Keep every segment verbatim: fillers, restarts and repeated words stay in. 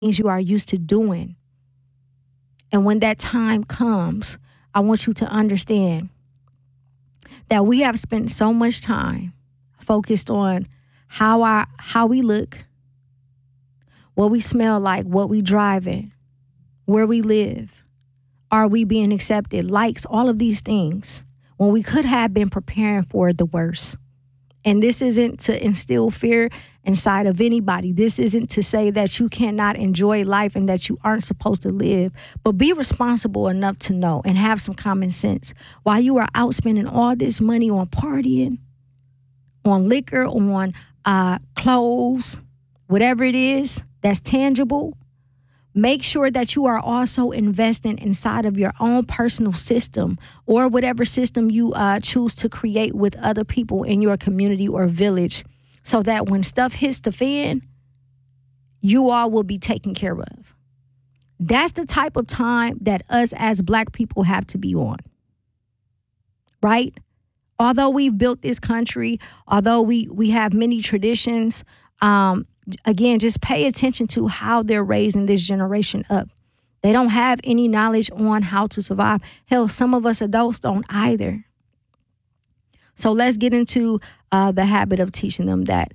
things you are used to doing. And when that time comes, I want you to understand that we have spent so much time focused on how our how we look, what we smell like, what we drive in, where we live, are we being accepted, likes, all of these things, when we could have been preparing for the worst. And this isn't to instill fear inside of anybody. This isn't to say that you cannot enjoy life and that you aren't supposed to live, but be responsible enough to know and have some common sense. While you are out spending all this money on partying, on liquor, on uh, clothes, whatever it is that's tangible, make sure that you are also investing inside of your own personal system or whatever system you uh, choose to create with other people in your community or village, so that when stuff hits the fan, you all will be taken care of. That's the type of time that us as Black people have to be on, right? Although we've built this country, although we, we have many traditions, um, again, just pay attention to how they're raising this generation up. They don't have any knowledge on how to survive. Hell, some of us adults don't either. So let's get into uh, the habit of teaching them that.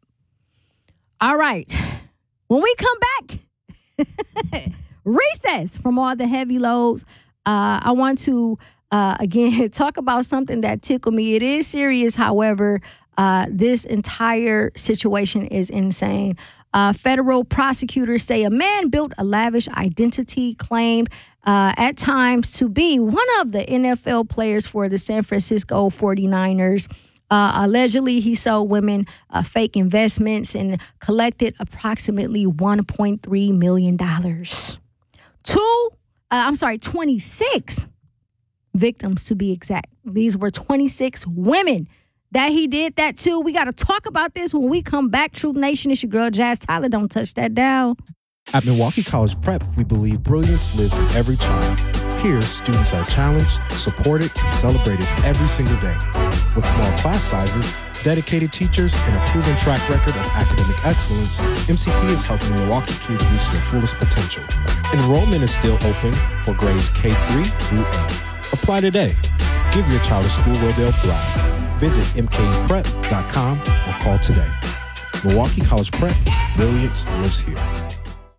All right. When we come back, recess from all the heavy loads, uh, I want to, uh, again, talk about something that tickled me. It is serious, however. Uh, this entire situation is insane. Uh, federal prosecutors say a man built a lavish identity claimed uh, at times to be one of the N F L players for the San Francisco forty-niners. Uh, allegedly, he sold women uh, fake investments and collected approximately one point three million dollars. Two, uh, I'm sorry, twenty-six victims to be exact. These were twenty-six women that he did that too. We got to talk about this when we come back. Truth Nation, it's your girl, Jazz Tyler. Don't touch that down. At Milwaukee College Prep, we believe brilliance lives in every child. Here, students are challenged, supported, and celebrated every single day. With small class sizes, dedicated teachers, and a proven track record of academic excellence, M C P is helping Milwaukee kids reach their fullest potential. Enrollment is still open for grades K through eight. Apply today. Give your child a school where they'll thrive. Visit m k e prep dot com or call today. Milwaukee College Prep, brilliance lives here.